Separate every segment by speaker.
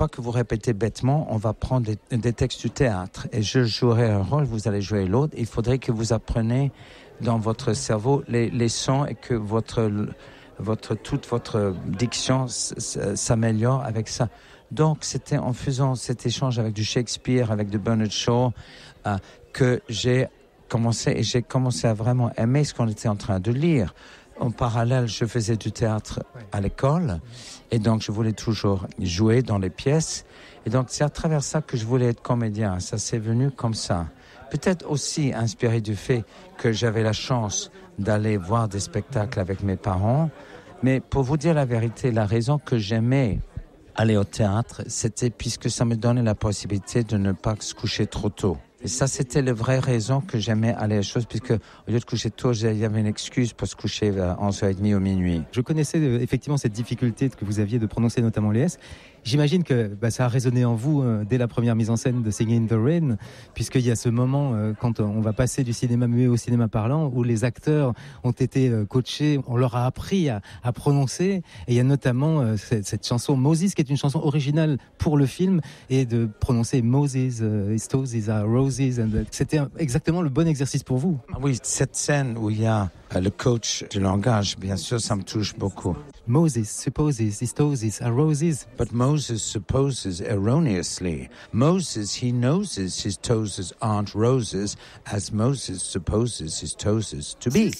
Speaker 1: pas que vous répétez bêtement, on va prendre des textes du théâtre et je jouerai un rôle, vous allez jouer l'autre. Il faudrait que vous appreniez dans votre cerveau les sons et que toute votre diction s'améliore avec ça. Donc, c'était en faisant cet échange avec du Shakespeare, avec du Bernard Shaw, que j'ai commencé à vraiment aimer ce qu'on était en train de lire. En parallèle, je faisais du théâtre à l'école et donc je voulais toujours jouer dans les pièces. Et donc, c'est à travers ça que je voulais être comédien. Ça s'est venu comme ça. Peut-être aussi inspiré du fait que j'avais la chance d'aller voir des spectacles avec mes parents. Mais pour vous dire la vérité, la raison que j'aimais aller au théâtre, c'était puisque ça me donnait la possibilité de ne pas se coucher trop tôt. Et ça, c'était la vraie raison que j'aimais aller à la chose, puisque au lieu de coucher tôt, il y avait une excuse pour se coucher à 11h30 ou minuit.
Speaker 2: Je connaissais effectivement cette difficulté que vous aviez de prononcer notamment les S. J'imagine que ça a résonné en vous dès la première mise en scène de Singing in the Rain, puisqu'il y a ce moment quand on va passer du cinéma muet au cinéma parlant, où les acteurs ont été coachés, on leur a appris à prononcer. Et il y a notamment cette chanson Moses, qui est une chanson originale pour le film, et de prononcer Moses, his toes are roses. C'était exactement le bon exercice pour vous.
Speaker 1: Oui, cette scène où il y a le coach du langage, bien sûr, ça me touche beaucoup.
Speaker 2: Moses supposes his toes are roses.
Speaker 1: But Moses supposes erroneously. Moses, he knows his toes aren't roses, as Moses supposes his toes to be.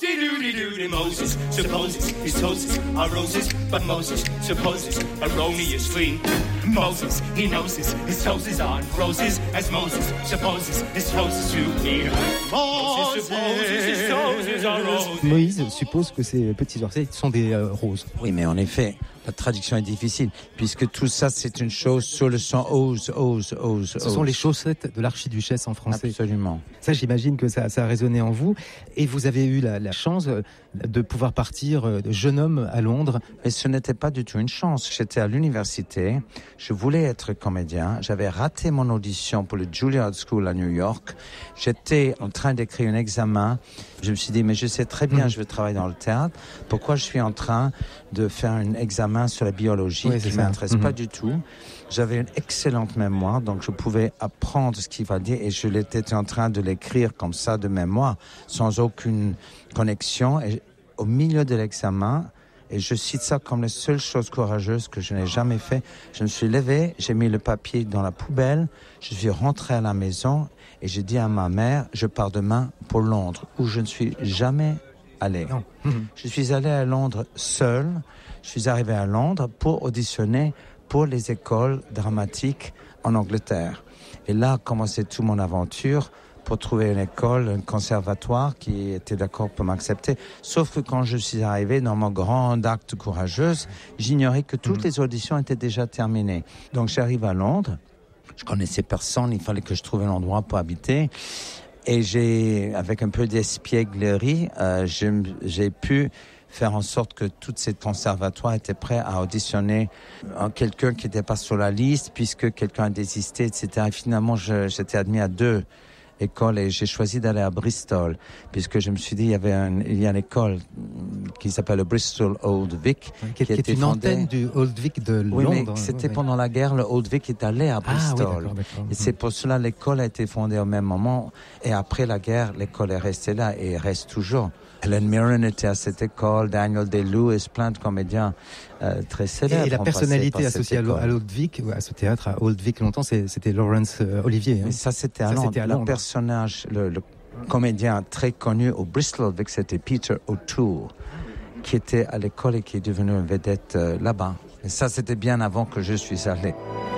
Speaker 3: Moses supposes his toes are roses, but Moses supposes erroneously. Moses, he knows his toes aren't roses, as Moses supposes his toes to be. Moses supposes his toes are roses.
Speaker 2: Moïse suppose que ces petits orteils sont des roses.
Speaker 1: Oui, mais en effet, la traduction est difficile, puisque tout ça, c'est une chose sur le son ose.
Speaker 2: Ce sont les chaussettes de l'archiduchesse en français.
Speaker 1: Absolument.
Speaker 2: Ça, j'imagine que ça a résonné en vous. Et vous avez eu la chance de pouvoir partir de jeune homme à Londres.
Speaker 1: Mais ce n'était pas du tout une chance. J'étais à l'université, je voulais être comédien, j'avais raté mon audition pour le Juilliard School à New York. J'étais en train d'écrire un examen. Je me suis dit, mais je sais très bien, je veux travailler dans le théâtre. Pourquoi je suis en train de faire un examen sur la biologie qui ne m'intéresse pas du tout? J'avais une excellente mémoire, donc je pouvais apprendre ce qu'il va dire et je l'étais en train de l'écrire comme ça de mémoire, sans aucune connexion. Et au milieu de l'examen, et je cite ça comme la seule chose courageuse que je n'ai jamais fait, je me suis levé, j'ai mis le papier dans la poubelle, je suis rentré à la maison et j'ai dit à ma mère, je pars demain pour Londres, où je ne suis jamais allé. Je suis allé à Londres seul, je suis arrivé à Londres pour auditionner pour les écoles dramatiques en Angleterre. Et là a commencé toute mon aventure pour trouver une école, un conservatoire qui était d'accord pour m'accepter. Sauf que quand je suis arrivé dans mon grand acte courageuse, j'ignorais que toutes les auditions étaient déjà terminées. Donc j'arrive à Londres, je connaissais personne, il fallait que je trouve un endroit pour habiter. Et avec un peu d'espièglerie, j'ai pu faire en sorte que tous ces conservatoires étaient prêts à auditionner quelqu'un qui n'était pas sur la liste, puisque quelqu'un a désisté, etc. Et finalement, j'étais admis à 2 écoles et j'ai choisi d'aller à Bristol, puisque je me suis dit, il y a une école qui s'appelle le Bristol Old Vic,
Speaker 2: qui est une antenne du Old Vic de Londres.
Speaker 1: Oui, mais c'était pendant la guerre, le Old Vic est allé à Bristol.
Speaker 2: D'accord.
Speaker 1: Et c'est pour cela l'école a été fondée au même moment. Et après la guerre, l'école est restée là et reste toujours. Helen Mirren était à cette école, Daniel Day-Lewis, plein de comédiens très célèbres.
Speaker 2: Et la personnalité associée à l'Old Vic, à ce théâtre, à Old Vic longtemps, c'était Laurence Olivier.
Speaker 1: Mais ça, c'était à Londres. Le personnage, le comédien très connu au Bristol Old Vic, c'était Peter O'Toole, qui était à l'école et qui est devenu une vedette là-bas. Et ça, c'était bien avant que je suis allé.